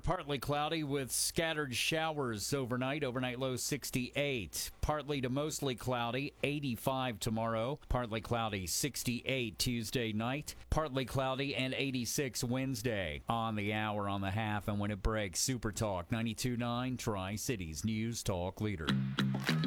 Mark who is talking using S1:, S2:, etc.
S1: partly cloudy with scattered showers overnight. Overnight low 68. Partly to mostly cloudy, 85 tomorrow. Partly cloudy, 68 Tuesday night. Partly cloudy and 86 Wednesday. On the hour, on the half, and when it breaks, Super Talk 92.9 Tri-Cities News Talk Leader.